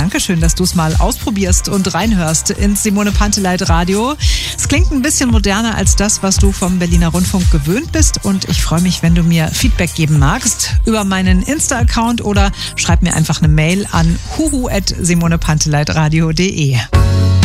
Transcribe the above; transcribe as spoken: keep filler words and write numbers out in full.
Dankeschön, dass du es mal ausprobierst und reinhörst ins Simone Panteleit Radio. Es klingt ein bisschen moderner als das, was du vom Berliner Rundfunk gewöhnt bist. Und ich freue mich, wenn du mir Feedback geben magst über meinen Insta-Account oder schreib mir einfach eine Mail an huhu at simone panteleit radio punkt de.